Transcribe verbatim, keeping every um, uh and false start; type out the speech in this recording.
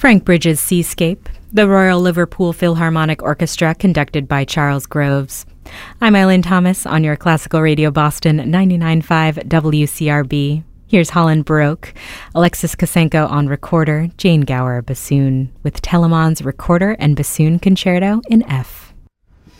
Frank Bridges' Seascape, the Royal Liverpool Philharmonic Orchestra, conducted by Charles Groves. I'm Eileen Thomas on your Classical Radio Boston ninety-nine point five W C R B. Here's Holland Baroque, Alexis Kosenko on recorder, Jane Gower bassoon, with Telemann's Recorder and Bassoon Concerto in F.